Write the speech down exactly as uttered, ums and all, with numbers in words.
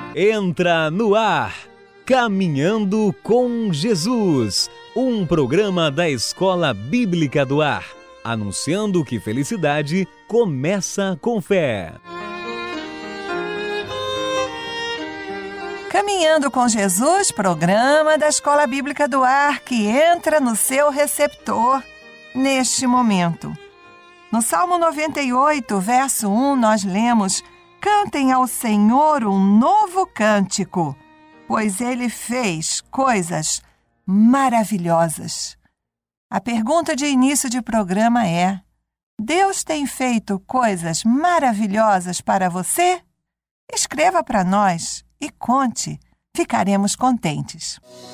Entra no ar, Caminhando com Jesus, um programa da Escola Bíblica do Ar, anunciando que felicidade começa com fé. Caminhando com Jesus, programa da Escola Bíblica do Ar que entra no seu receptor neste momento. No Salmo noventa e oito, verso um, nós lemos: Cantem ao Senhor um novo cântico, pois Ele fez coisas maravilhosas. A pergunta de início de programa é: Deus tem feito coisas maravilhosas para você? Escreva para nós e conte, ficaremos contentes.